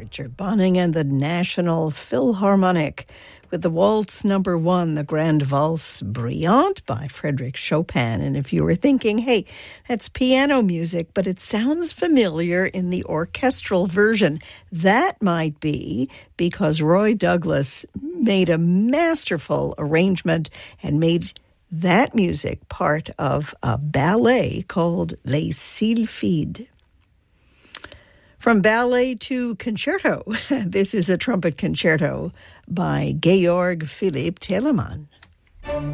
Richard Bonning and the National Philharmonic with the Waltz Number 1, the Grand Valse Brillante by Frédéric Chopin. And if you were thinking, hey, that's piano music, but it sounds familiar in the orchestral version, that might be because Roy Douglas made a masterful arrangement and made that music part of a ballet called Les Sylphides. From ballet to concerto, this is a trumpet concerto by Georg Philipp Telemann.